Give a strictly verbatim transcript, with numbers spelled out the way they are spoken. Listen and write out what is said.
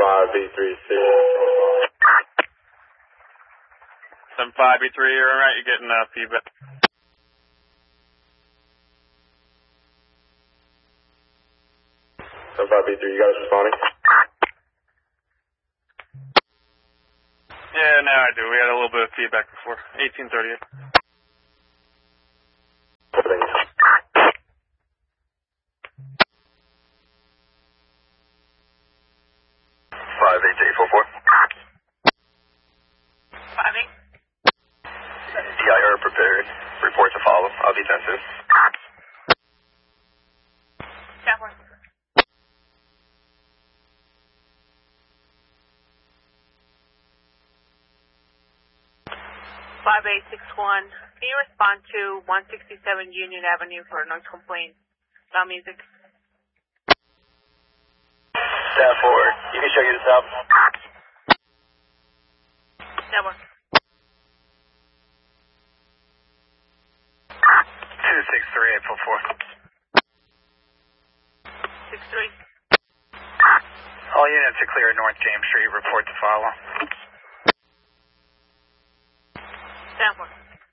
five B three six. seven five B three, you're alright, you're getting uh, feedback. seven five B three, you guys responding? Yeah, now I do. We had a little bit of feedback before. eighteen thirty-eight. five eight eight four four. five eight. D I R prepared. Report to follow. I'll be ten soon. That one. five eight six one. Can you respond to one sixty-seven Union Avenue for a noise complaint? Loud music. Staff four, you can show you this out. Network. two six three eight four four. six three. All units are clear at North James Street. Report to follow. Network.